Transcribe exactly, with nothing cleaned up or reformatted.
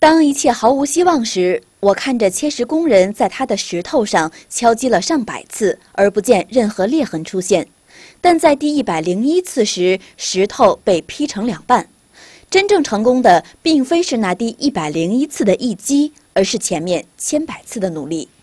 当一切毫无希望时，我看着切石工人在他的石头上敲击了上百次，而不见任何裂痕出现。但在第一百零一次时，石头被劈成两半。真正成功的，并非是那第一百零一次的一击，而是前面千百次的努力。